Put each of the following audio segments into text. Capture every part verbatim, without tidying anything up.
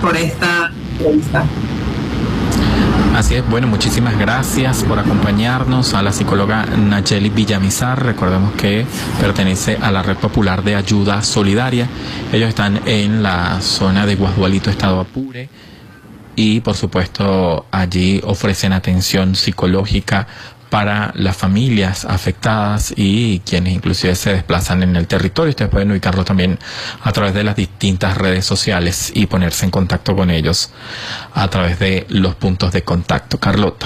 por esta entrevista. Así es, bueno, muchísimas gracias por acompañarnos a la psicóloga Nayeli Villamizar. Recordemos que pertenece a la Red Popular de Ayuda Solidaria. Ellos están en la zona de Guasdualito, Estado Apure, y por supuesto allí ofrecen atención psicológica para las familias afectadas y quienes inclusive se desplazan en el territorio. Ustedes pueden ubicarlo también a través de las distintas redes sociales y ponerse en contacto con ellos a través de los puntos de contacto. Carlota.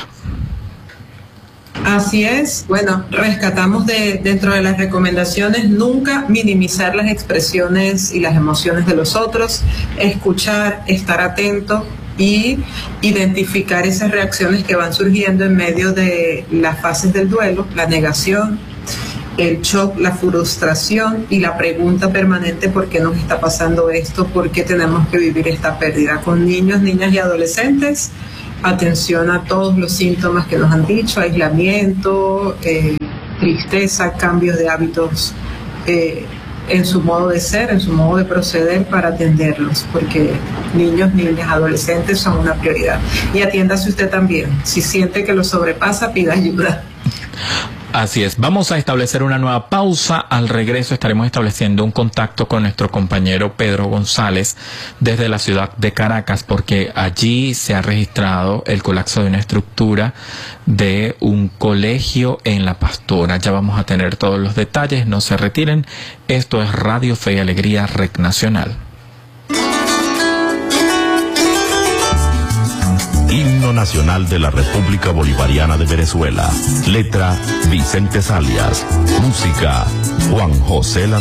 Así es. Bueno, rescatamos de dentro de las recomendaciones nunca minimizar las expresiones y las emociones de los otros, escuchar, estar atento y identificar esas reacciones que van surgiendo en medio de las fases del duelo, la negación, el shock, la frustración y la pregunta permanente: ¿por qué nos está pasando esto? ¿Por qué tenemos que vivir esta pérdida? Con niños, niñas y adolescentes, atención a todos los síntomas que nos han dicho: aislamiento, eh, tristeza, cambios de hábitos eh, en su modo de ser, en su modo de proceder, para atenderlos, porque niños, niñas, adolescentes son una prioridad. Y atiéndase usted también. Si siente que lo sobrepasa, pida ayuda. Así es, vamos a establecer una nueva pausa. Al regreso estaremos estableciendo un contacto con nuestro compañero Pedro González desde la ciudad de Caracas, porque allí se ha registrado el colapso de una estructura de un colegio en La Pastora. Ya vamos a tener todos los detalles, no se retiren. Esto es Radio Fe y Alegría, Red Nacional. Himno Nacional de la República Bolivariana de Venezuela. Letra: Vicente Salias. Música: Juan José La